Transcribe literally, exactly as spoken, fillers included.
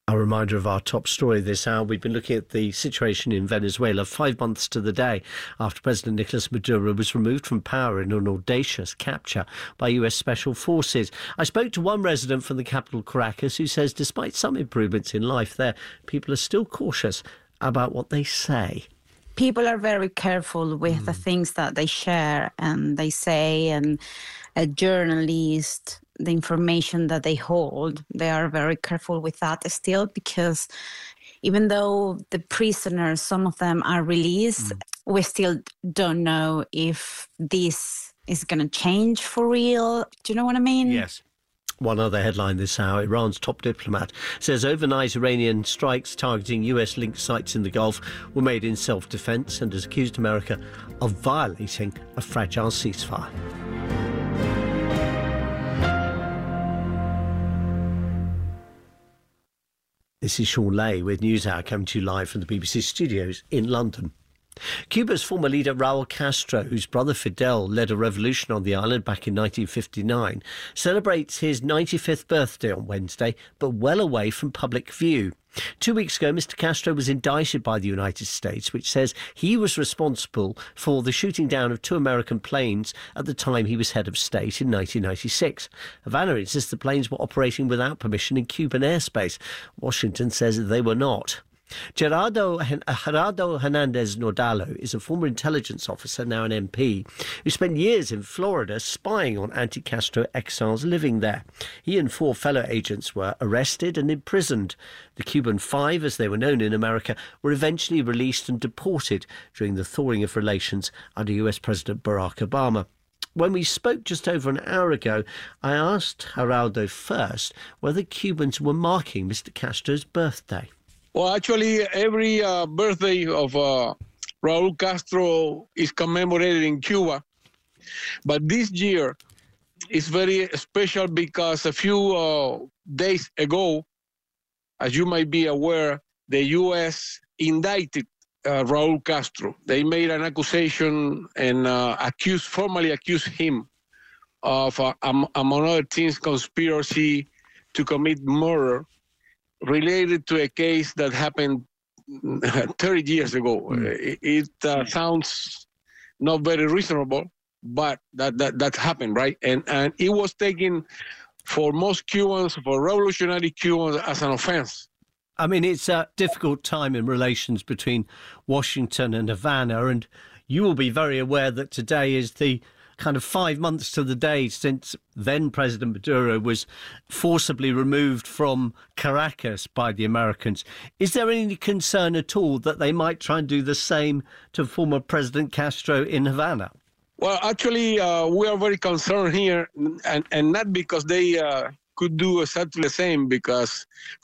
A reminder of our top story this hour. We've been looking at the situation in Venezuela five months to the day after President Nicolas Maduro was removed from power in an audacious capture by U S Special Forces. I spoke to one resident from the capital, Caracas, who says despite some improvements in life there, people are still cautious about what they say. People are very careful with mm. the things that they share and they say, and a journalist, the information that they hold, they are very careful with that still, because even though the prisoners, some of them are released, mm. we still don't know if this is going to change for real. Do you know what I mean? Yes. One other headline this hour, Iran's top diplomat says overnight Iranian strikes targeting U S-linked sites in the Gulf were made in self-defence and has accused America of violating a fragile ceasefire. This is Sean Lay with NewsHour coming to you live from the B B C studios in London. Cuba's former leader Raul Castro, whose brother Fidel led a revolution on the island back in nineteen fifty-nine, celebrates his ninety-fifth birthday on Wednesday, but well away from public view. Two weeks ago, Mister Castro was indicted by the United States, which says he was responsible for the shooting down of two American planes at the time he was head of state in nineteen ninety-six. Havana insists the planes were operating without permission in Cuban airspace. Washington says they were not. Gerardo, Gerardo Hernandez Nordalo is a former intelligence officer, now an M P, who spent years in Florida spying on anti-Castro exiles living there. He and four fellow agents were arrested and imprisoned. The Cuban Five, as they were known in America, were eventually released and deported during the thawing of relations under U S President Barack Obama. When we spoke just over an hour ago, I asked Gerardo first whether Cubans were marking Mister Castro's birthday. Well, actually, every uh, birthday of uh, Raul Castro is commemorated in Cuba. But this year is very special because a few uh, days ago, as you might be aware, the U S indicted uh, Raul Castro. They made an accusation and uh, accused, formally accused him of, uh, um, among other things, conspiracy to commit murder, related to a case that happened thirty years ago. Mm. It, it uh, sounds not very reasonable, but that, that, that happened, right? And, and it was taken for most Cubans, for revolutionary Cubans, as an offense. I mean, it's a difficult time in relations between Washington and Havana, and you will be very aware that today is the kind of five months to the day since then President Maduro was forcibly removed from Caracas by the Americans. Is there any concern at all that they might try and do the same to former President Castro in Havana? Well, actually, uh, we are very concerned here, and, and not because they uh, could do exactly the same, because